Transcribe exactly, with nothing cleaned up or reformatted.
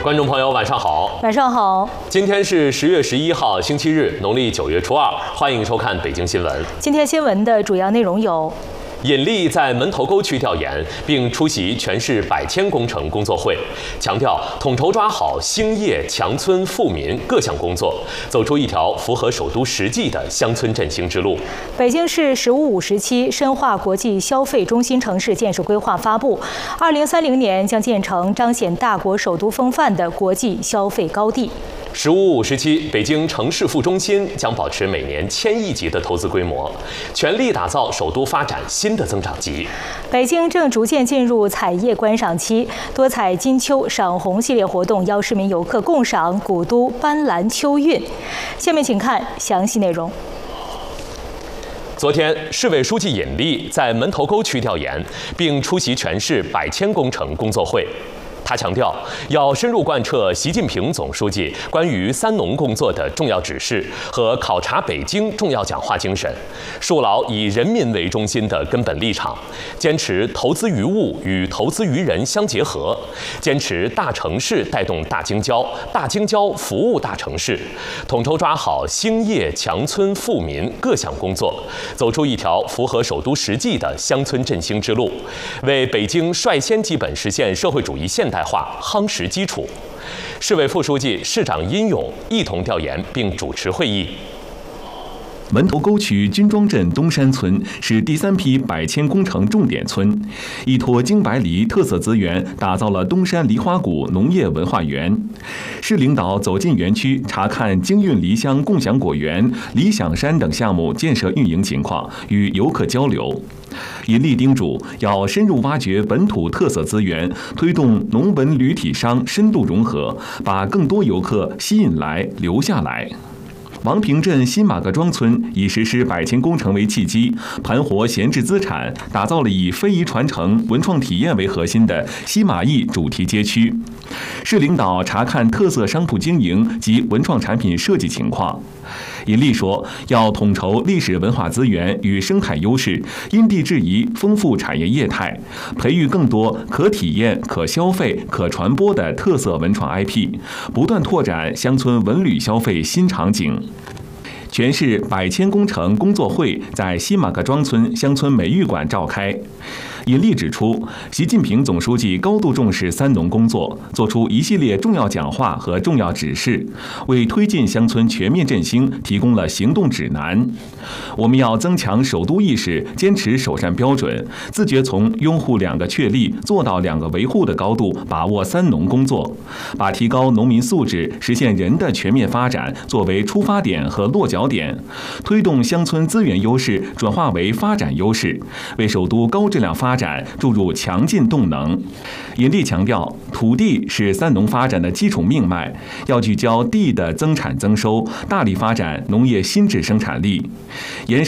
观众朋友，晚上好。 晚上好。 今天是十月十一号，星期日，农历九月初二。欢迎收看北京新闻。 今天新闻的主要内容有： 尹力在门头沟区调研，并出席全市百千工程工作会，强调统筹抓好兴业、强村、富民各项工作，走出一条符合首都实际的乡村振兴之路。 北京市“十五五”时期深化国际消费中心城市建设规划发布，二零三零年将建成彰显大国首都风范的国际消费高地。 十五五时期，北京城市副中心将保持每年千亿级的投资规模，全力打造首都发展新的增长极。 北京正逐渐进入彩叶观赏期，多彩金秋赏红系列活动邀市民游客共赏古都斑斓秋韵。下面请看详细内容。 昨天，市委书记尹力在门头沟区调研，并出席全市百千工程工作会。他强调，要深入贯彻习近平总书记关于“三农”工作的重要指示和考察北京重要讲话精神，树牢以人民为中心的根本立场，坚持投资于物与投资于人相结合，坚持大城市带动大京郊，大京郊服务大城市，统筹抓好兴业、强村、富民各项工作，走出一条符合首都实际的乡村振兴之路，为北京率先基本实现社会主义现代化夯实基础。市委副书记、市长殷勇一同调研并主持会议。 门头沟区军庄镇东山村是第三批百千工程重点村，依托京白梨特色资源，打造了东山梨花谷农业文化园。市领导走进园区，查看京韵梨香共享果园、理想山等项目建设运营情况，与游客交流。尹力叮嘱要深入挖掘本土特色资源，推动农文旅体商深度融合，把更多游客吸引来、留下来。王平镇新马各庄村以实施百千工程为契机，盘活闲置资产，打造了以非遗传承、文创体验为核心的西马驿主题街区。市领导查看特色商铺经营及文创产品设计情况。尹力说，要统筹历史文化资源与生态优势，因地制宜丰富产业业态，培育更多可体验、可消费、可传播的特色文创 I P， 不断拓展乡村文旅消费新场景。全市百千工程工作会在西马各庄村乡村美育馆召开。尹力指出，习近平总书记高度重视“三农”工作，作出一系列重要讲话和重要指示，为推进乡村全面振兴提供了行动指南。我们要增强首都意识，坚持首善标准，自觉从拥护两个确立做到两个维护的高度把握“三农”工作，把提高农民素质、实现人的全面发展作为出发点和落脚点，推动乡村资源优势转化为发展优势，为首都高质量发展注入强劲动能。尹力强调，土地是三农发展的基础命脉，要聚焦地的增产增收，大力发展农业新质生产力，严